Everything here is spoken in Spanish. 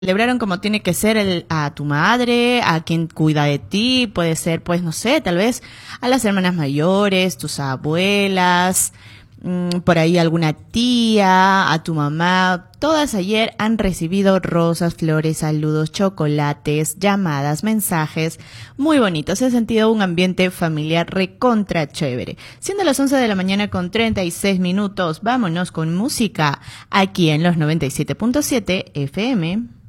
Celebraron como tiene que ser a tu madre, a quien cuida de ti, puede ser, pues, no sé, tal vez a las hermanas mayores, tus abuelas, por ahí alguna tía, a tu mamá. Todas ayer han recibido rosas, flores, saludos, chocolates, llamadas, mensajes muy bonitos. Se ha sentido un ambiente familiar recontra chévere. Siendo las 11 de la mañana con 36 minutos, vámonos con música aquí en los 97.7 FM.